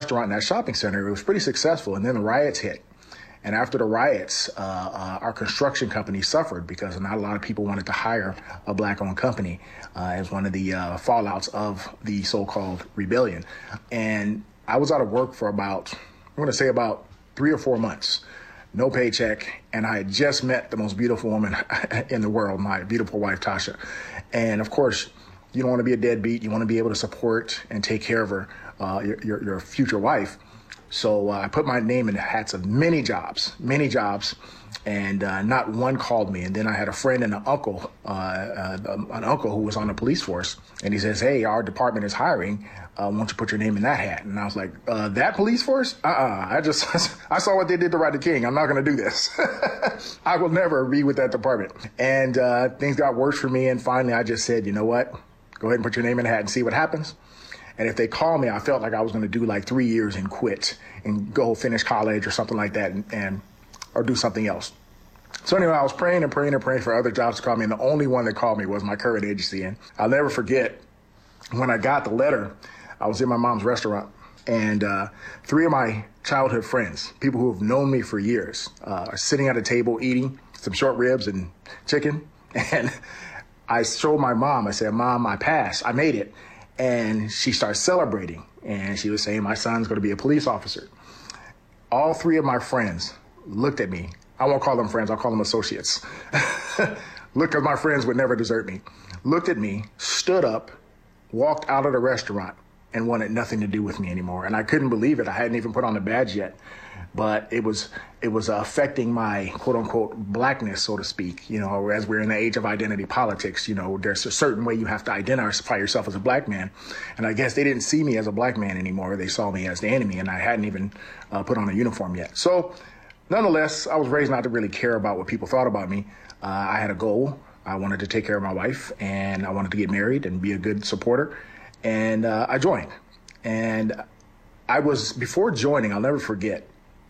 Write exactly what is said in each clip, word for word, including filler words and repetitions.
restaurant in that shopping center. It was pretty successful. And then the riots hit. And after the riots, uh, uh, our construction company suffered because not a lot of people wanted to hire a black-owned company uh, as one of the uh, fallouts of the so-called rebellion. And I was out of work for about, I'm going to say about three or four months, no paycheck. And I had just met the most beautiful woman in the world, my beautiful wife, Tasha. And of course, you don't want to be a deadbeat. You want to be able to support and take care of her, uh, your, your, your future wife. So uh, I put my name in the hats of many jobs, many jobs, and uh, not one called me. And then I had a friend and an uncle, uh, uh, an uncle who was on the police force, and he says, hey, our department is hiring. Uh, why don't you put your name in that hat? And I was like, uh, that police force? Uh-uh. I just, I saw what they did to Rodney King. I'm not going to do this. I will never be with that department. And uh, things got worse for me. And finally, I just said, you know what? Go ahead and put your name in the hat and see what happens. And if they call me, I felt like I was going to do like three years and quit and go finish college or something like that and, and or do something else. So anyway, I was praying and praying and praying for other jobs to call me. And the only one that called me was my current agency. And I'll never forget when I got the letter, I was in my mom's restaurant and uh, three of my childhood friends, people who have known me for years, uh, are sitting at a table eating some short ribs and chicken. And I showed my mom, I said, Mom, I passed, I made it. And she started celebrating, and she was saying, my son's going to be a police officer. All three of my friends looked at me. I won't call them friends, I'll call them associates. Look, because my friends would never desert me. Looked at me, stood up, walked out of the restaurant, and wanted nothing to do with me anymore. And I couldn't believe it. I hadn't even put on the badge yet. But it was it was uh, affecting my quote unquote blackness, so to speak. You know, as we're in the age of identity politics, you know, there's a certain way you have to identify yourself as a black man. And I guess they didn't see me as a black man anymore. They saw me as the enemy, and I hadn't even uh, put on a uniform yet. So nonetheless, I was raised not to really care about what people thought about me. Uh, I had a goal. I wanted to take care of my wife, and I wanted to get married and be a good supporter. And uh, I joined. And I was, before joining, I'll never forget,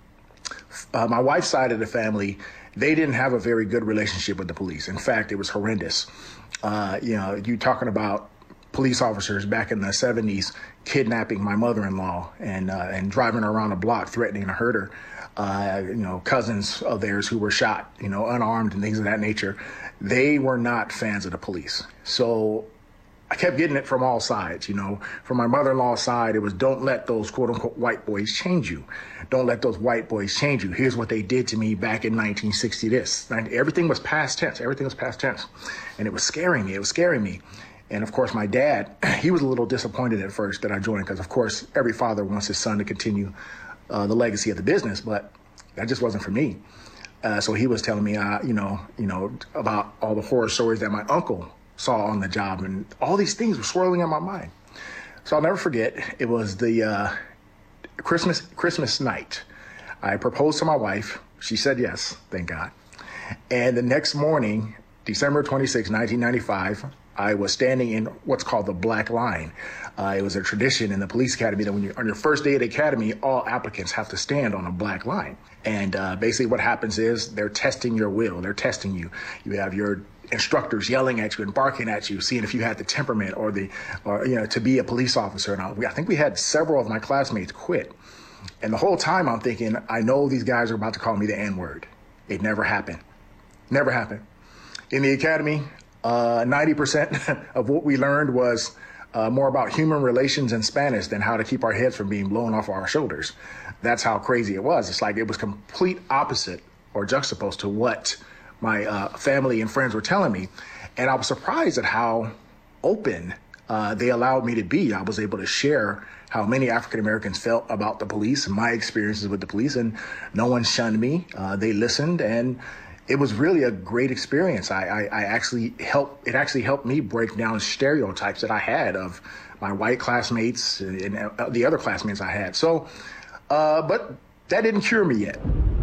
Uh, my wife's side of the family, they didn't have a very good relationship with the police. In fact, it was horrendous. Uh, you know, you talking about police officers back in the seventies kidnapping my mother-in-law and uh, and driving her around the block, threatening to hurt her. Uh, you know, cousins of theirs who were shot, you know, unarmed and things of that nature. They were not fans of the police. So I kept getting it from all sides, you know. From my mother-in-law's side, it was don't let those quote-unquote white boys change you. Don't let those white boys change you. Here's what they did to me back in nineteen sixty this. Everything was past tense. Everything was past tense. And it was scaring me. It was scaring me. And, of course, my dad, he was a little disappointed at first that I joined because, of course, every father wants his son to continue uh, the legacy of the business, but that just wasn't for me. Uh, so he was telling me, uh, you know, you know, about all the horror stories that my uncle saw on the job, and all these things were swirling in my mind. So I'll never forget, it was the uh, Christmas Christmas night. I proposed to my wife. She said yes, thank God. And the next morning, December twenty-sixth, nineteen ninety-five, I was standing in what's called the Black Line. Uh, it was a tradition in the police academy that when you're on your first day of the academy, all applicants have to stand on a black line. And uh, basically what happens is they're testing your will. They're testing you. You have your instructors yelling at you and barking at you, seeing if you had the temperament or the, or, you know, to be a police officer. And I, I think we had several of my classmates quit. And the whole time I'm thinking, I know these guys are about to call me the N-word. It never happened. Never happened. In the academy, uh, ninety percent of what we learned was uh, more about human relations in Spanish than how to keep our heads from being blown off our shoulders. That's how crazy it was. It's like it was complete opposite or juxtaposed to what my uh, family and friends were telling me. And I was surprised at how open uh, they allowed me to be. I was able to share how many African Americans felt about the police and my experiences with the police, and no one shunned me. Uh, they listened, and it was really a great experience. I, I, I actually helped, it actually helped me break down stereotypes that I had of my white classmates and, and the other classmates I had. So, uh, but that didn't cure me yet.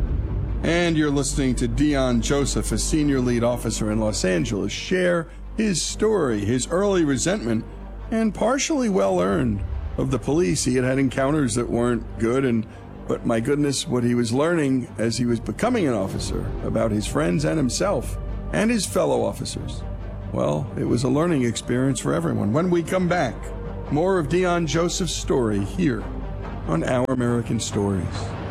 And you're listening to Dion Joseph, a senior lead officer in Los Angeles, share his story, his early resentment, and partially well-earned, of the police. He had had encounters that weren't good, and but my goodness, what he was learning as he was becoming an officer about his friends and himself and his fellow officers. Well, it was a learning experience for everyone. When we come back, more of Dion Joseph's story here on Our American Stories.